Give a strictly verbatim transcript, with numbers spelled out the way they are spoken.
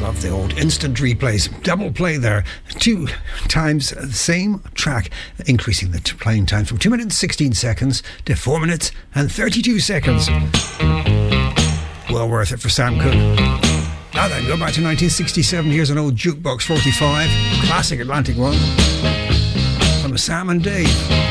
Love the old instant replays. Double play there. Two times the same track, increasing the playing time from two minutes sixteen seconds to four minutes and thirty-two seconds. Well worth it for Sam Cooke. Now then, go back to nineteen sixty-seven. Here's an old Jukebox forty-five. Classic Atlantic one. From Sam and Dave.